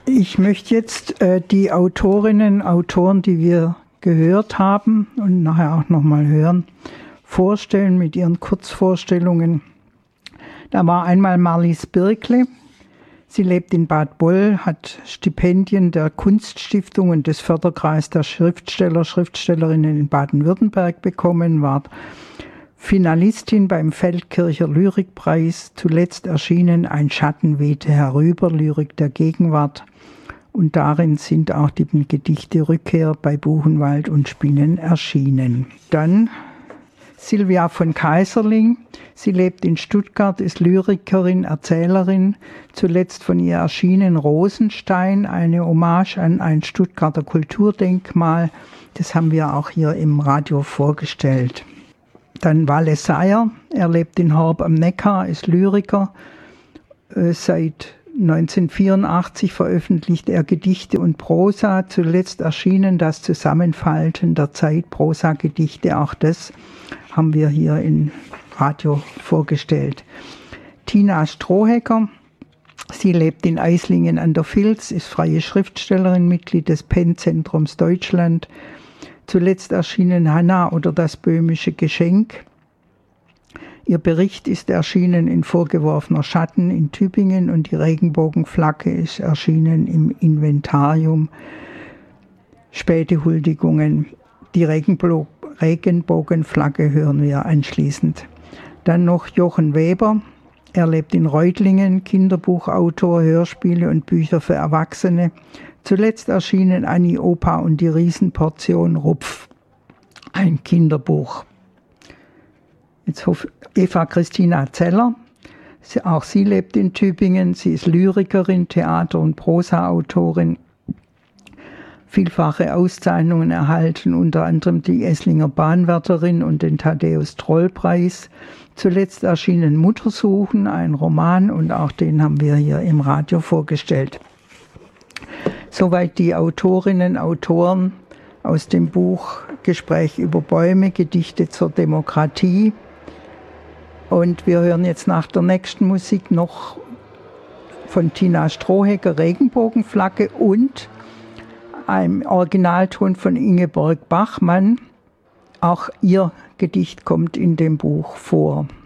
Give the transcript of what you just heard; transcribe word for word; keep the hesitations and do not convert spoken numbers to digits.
Ich möchte jetzt äh, die Autorinnen und Autoren, die wir gehört haben und nachher auch nochmal hören, vorstellen mit ihren Kurzvorstellungen. Da war einmal Marlies Birkle. Sie lebt in Bad Boll, hat Stipendien der Kunststiftung und des Förderkreises der Schriftsteller, Schriftstellerinnen in Baden-Württemberg bekommen, war Finalistin beim Feldkircher Lyrikpreis, zuletzt erschienen Ein Schatten wehte herüber, Lyrik der Gegenwart. Und darin sind auch die Gedichte Rückkehr bei Buchenwald und Spinnen erschienen. Dann Silvia von Kaiserling. Sie lebt in Stuttgart, ist Lyrikerin, Erzählerin. Zuletzt von ihr erschienen Rosenstein, eine Hommage an ein Stuttgarter Kulturdenkmal. Das haben wir auch hier im Radio vorgestellt. Dann Walle Seyer. Er lebt in Horb am Neckar, ist Lyriker. Seit neunzehnhundertvierundachtzig veröffentlicht er Gedichte und Prosa. Zuletzt erschienen das Zusammenfalten der Zeit, Prosa-Gedichte. Auch das haben wir hier im Radio vorgestellt. Tina Strohhecker, sie lebt in Eislingen an der Vils, ist freie Schriftstellerin, Mitglied des Pen-Zentrums Deutschland. Zuletzt erschienen Hanna oder das böhmische Geschenk. Ihr Bericht ist erschienen in Vorgeworfener Schatten in Tübingen und die Regenbogenflagge ist erschienen im Inventarium. Späte Huldigungen. Die Regenbo- Regenbogenflagge hören wir anschließend. Dann noch Jochen Weber. Er lebt in Reutlingen, Kinderbuchautor, Hörspiele und Bücher für Erwachsene. Zuletzt erschienen Annie Opa und die Riesenportion Rupf, ein Kinderbuch. Jetzt Eva Christina Zeller, sie, auch sie lebt in Tübingen. Sie ist Lyrikerin, Theater- und Prosa-Autorin. Vielfache Auszeichnungen erhalten, unter anderem die Esslinger Bahnwärterin und den Thaddäus-Troll-Preis. Zuletzt erschienen Muttersuchen, ein Roman, und auch den haben wir hier im Radio vorgestellt. Soweit die Autorinnen, Autoren aus dem Buch Gespräch über Bäume, Gedichte zur Demokratie. Und wir hören jetzt nach der nächsten Musik noch von Tina Strohhecker Regenbogenflagge und einem Originalton von Ingeborg Bachmann. Auch ihr Gedicht kommt in dem Buch vor.